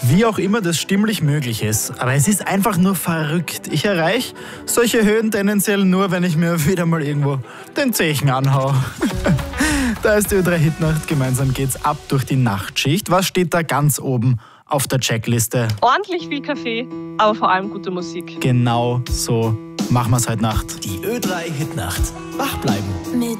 Wie auch immer das stimmlich möglich ist, aber es ist einfach nur verrückt. Ich erreiche solche Höhen tendenziell nur, wenn ich mir wieder mal irgendwo den Zechen anhau. Da ist die Ö3-Hitnacht, gemeinsam geht's ab durch die Nachtschicht. Was steht da ganz oben auf der Checkliste? Ordentlich viel Kaffee, aber vor allem gute Musik. Genau so machen wir's heute Nacht. Die Ö3-Hitnacht. Wach bleiben. Mit